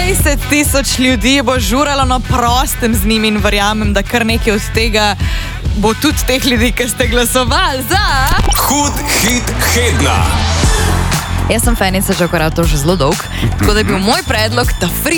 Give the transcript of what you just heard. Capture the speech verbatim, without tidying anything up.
dvajset tisoč ljudi bo žuralo na prostem z njimi in verjamem, da kar nekaj od tega bo tudi teh ljudi, ki ste glasovali za... Hud hit tedna. Jaz sem fanica že to že zelo dolg, tako da je bil moj predlog, da Free